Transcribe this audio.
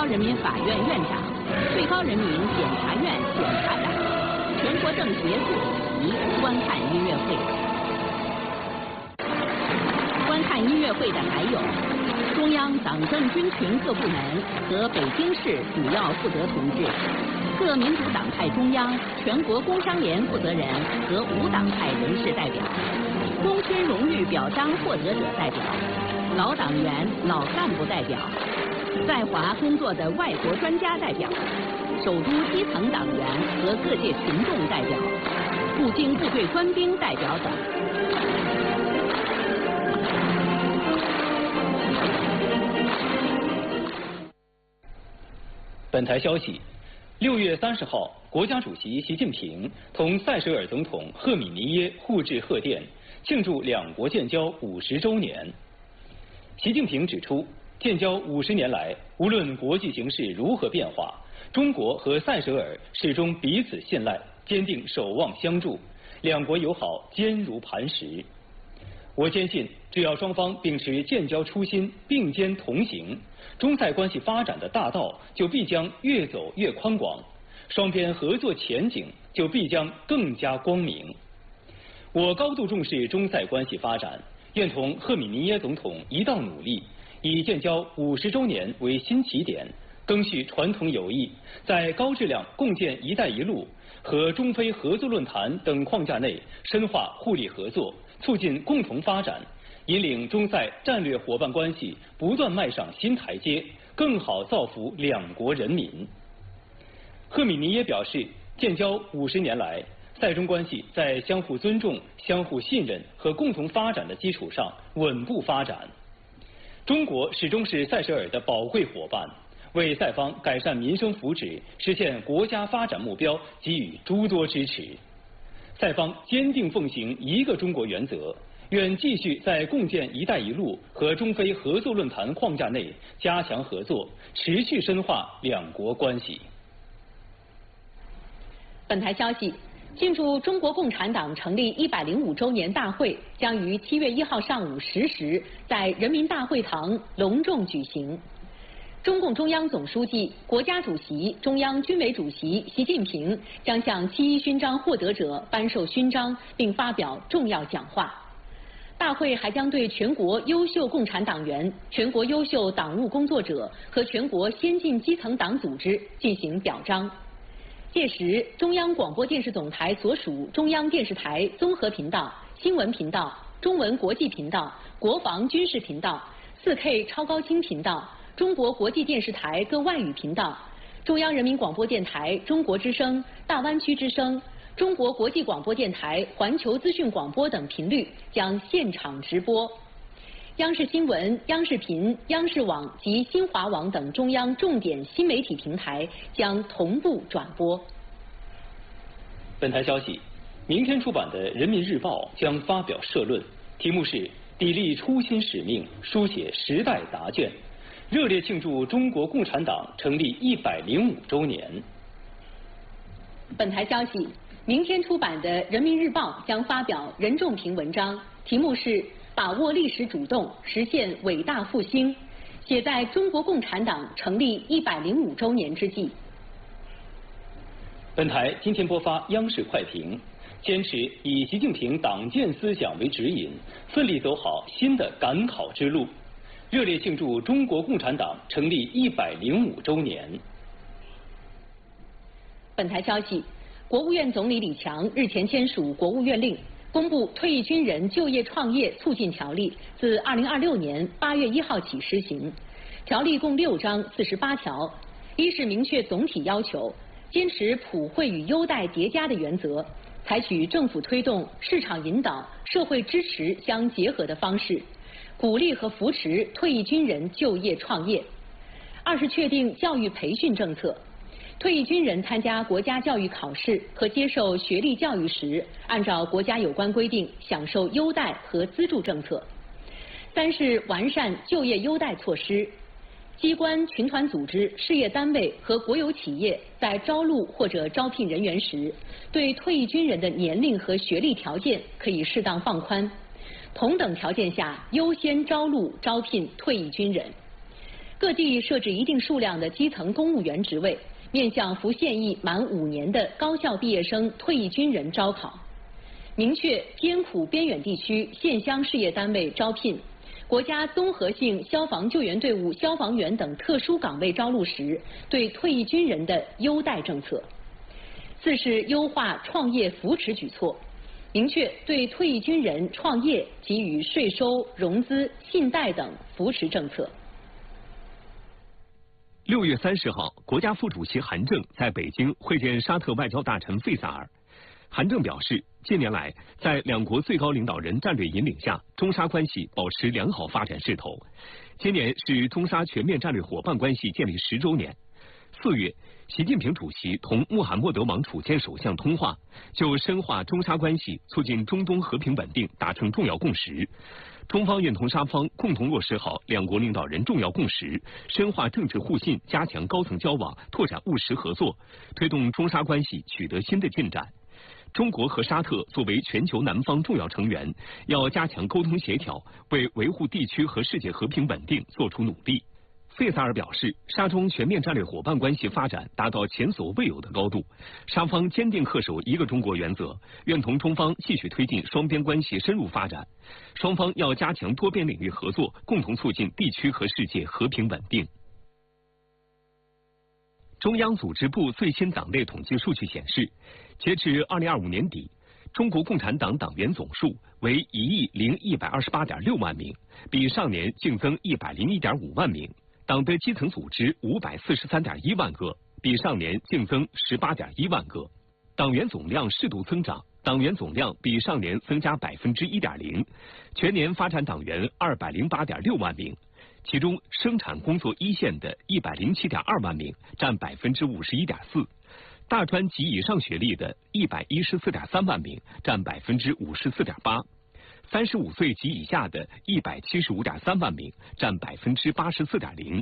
人民法院院长、最高人民检察院检察长、全国政协副主席观看音乐会。观看音乐会的还有中央党政军群各部门和北京市主要负责同志、各民主党派中央、全国工商联负责人和无党派人士代表，功勋荣誉表彰获得者代表，老党员、老干部代表，在华工作的外国专家代表，首都基层党员和各界群众代表，驻京部队官兵代表等。 本台消息，6月30号，国家主席习近平同塞舌尔总统赫米尼耶互致贺电，庆祝两国建交50周年。习近平指出，建交50年来，无论国际形势如何变化，中国和塞舌尔始终彼此信赖，坚定守望相助，两国友好坚如磐石。我坚信，只要双方秉持建交初心，并肩同行，中塞关系发展的大道就必将越走越宽广，双边合作前景就必将更加光明。我高度重视中塞关系发展，愿同赫米尼耶总统一道努力，以建交50周年为新起点，赓续传统友谊，在高质量共建“一带一路”和中非合作论坛等框架内深化互利合作，促进共同发展，引领中塞战略伙伴关系不断迈上新台阶，更好造福两国人民。赫米尼耶表示，建交50年来，塞中关系在相互尊重、相互信任和共同发展的基础上稳步发展。中国始终是塞舌尔的宝贵伙伴，为塞方改善民生福祉、实现国家发展目标给予诸多支持。塞方坚定奉行一个中国原则，愿继续在共建“一带一路”和中非合作论坛框架内加强合作，持续深化两国关系。 本台消息，庆祝中国共产党成立105周年大会将于7月1号上午10时在人民大会堂隆重举行。中共中央总书记、国家主席、中央军委主席习近平将向7·1勋章获得者颁授勋章，并发表重要讲话。大会还将对全国优秀共产党员、全国优秀党务工作者和全国先进基层党组织进行表彰。届时，中央广播电视总台所属中央电视台综合频道、新闻频道、中文国际频道、国防军事频道、4K 超高清频道、中国国际电视台各外语频道、中央人民广播电台中国之声、大湾区之声、中国国际广播电台环球资讯广播等频率将现场直播。央视新闻、央视频、央视网及新华网等中央重点新媒体平台将同步转播。 本台消息，明天出版的《人民日报》将发表社论，题目是“砥砺初心使命，书写时代答卷”，热烈庆祝中国共产党成立105周年。 本台消息，明天出版的《人民日报》将发表任重评文章，题目是把握历史主动，实现伟大复兴，写在中国共产党成立105周年之际。 本台今天播发央视快评，坚持以习近平党建思想为指引，奋力走好新的赶考之路，热烈庆祝中国共产党成立105周年。 本台消息，国务院总理李强日前签署国务院令，公布《退役军人就业创业促进条例》，自2026年8月1号起施行。条例共6章48条，一是明确总体要求，坚持普惠与优待叠加的原则，采取政府推动、市场引导、社会支持相结合的方式，鼓励和扶持退役军人就业创业。二是确定教育培训政策，退役军人参加国家教育考试和接受学历教育时，按照国家有关规定享受优待和资助政策。三是完善就业优待措施，机关、群团组织、事业单位和国有企业在招录或者招聘人员时，对退役军人的年龄和学历条件可以适当放宽，同等条件下优先招录招聘退役军人。 各地设置一定数量的基层公务员职位，面向服现役满5年的高校毕业生、退役军人招考。明确艰苦边远地区县乡事业单位招聘国家综合性消防救援队伍消防员等特殊岗位招录时，对退役军人的优待政策。4是优化创业扶持举措，明确对退役军人创业给予税收、融资、信贷等扶持政策。 6月30号，国家副主席韩正在北京会见沙特外交大臣费萨尔。韩正表示，近年来在两国最高领导人战略引领下，中沙关系保持良好发展势头。今年是中沙全面战略伙伴关系建立10周年。4月，习近平主席同穆罕默德王储兼首相通话，就深化中沙关系、促进中东和平稳定达成重要共识。中方愿同沙方共同落实好两国领导人重要共识，深化政治互信，加强高层交往，拓展务实合作，推动中沙关系取得新的进展。中国和沙特作为全球南方重要成员，要加强沟通协调，为维护地区和世界和平稳定做出努力。费萨尔表示，沙中全面战略伙伴关系发展达到前所未有的高度，沙方坚定恪守一个中国原则，愿同中方继续推进双边关系深入发展。双方要加强多边领域合作，共同促进地区和世界和平稳定。中央组织部最新党内统计数据显示，截至2025年底，中国共产党党员总数为10128.6万名，比上年净增101.5万名。党的基层组织543.1万个，比上年净增18.1万个。党员总量适度增长，党员总量比上年增加1.0%，全年发展党员208.6万名。其中，生产工作一线的107.2万名，占51.4%；大专及以上学历的114.3万名，占54.8%；35岁及以下的175.3万名，占84.0%。